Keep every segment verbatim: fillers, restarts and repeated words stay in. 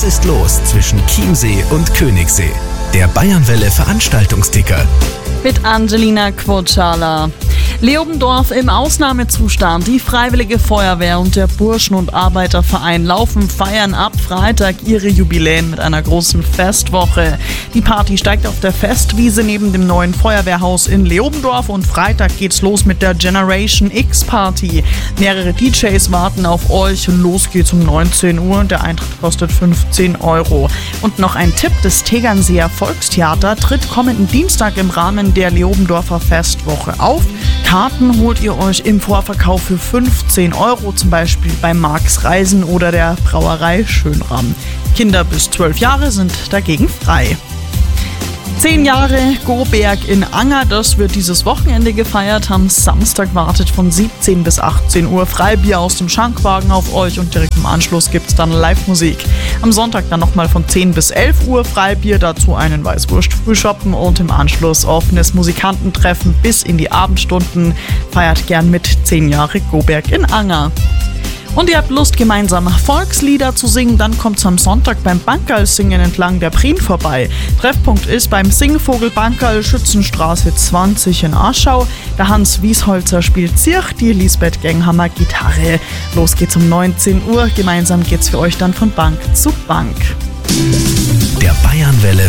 ist los zwischen Chiemsee und Königssee? Der Bayernwelle Veranstaltungsticker. Mit Angelina Quocciala. Leobendorf im Ausnahmezustand. Die Freiwillige Feuerwehr und der Burschen- und Arbeiterverein Laufen feiern ab Freitag ihre Jubiläen mit einer großen Festwoche. Die Party steigt auf der Festwiese neben dem neuen Feuerwehrhaus in Leobendorf und Freitag geht's los mit der Generation X Party. Mehrere D Js warten auf euch und los geht's um neunzehn Uhr. Der Eintritt kostet fünfzehn Euro. Und noch ein Tipp: Das Tegernseer Volkstheater tritt kommenden Dienstag im Rahmen der Leobendorfer Festwoche auf. Karten holt ihr euch im Vorverkauf für fünfzehn Euro, zum Beispiel bei Marx Reisen oder der Brauerei Schönram. Kinder bis zwölf Jahre sind dagegen frei. Zehn Jahre Goberg in Anger, das wird dieses Wochenende gefeiert. Am Samstag wartet von siebzehn bis achtzehn Uhr Freibier aus dem Schankwagen auf euch und direkt im Anschluss gibt es dann Live-Musik. Am Sonntag dann nochmal von zehn bis elf Uhr Freibier, dazu einen Weißwurst-Frühschoppen und im Anschluss offenes Musikantentreffen bis in die Abendstunden. Feiert gern mit zehn Jahre Goberg in Anger. Und ihr habt Lust, gemeinsam Volkslieder zu singen, dann kommt's am Sonntag beim Bankerl-Singen entlang der Prien vorbei. Treffpunkt ist beim Singvogel Bankerl, Schützenstraße zwanzig in Aschau. Der Hans Wiesholzer spielt Zirch, die Lisbeth Genghammer Gitarre. Los geht's um neunzehn Uhr, gemeinsam geht's für euch dann von Bank zu Bank. Der Bayernwelle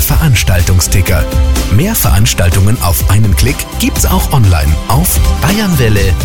Veranstaltungsticker. Mehr Veranstaltungen auf einen Klick gibt's auch online auf bayernwelle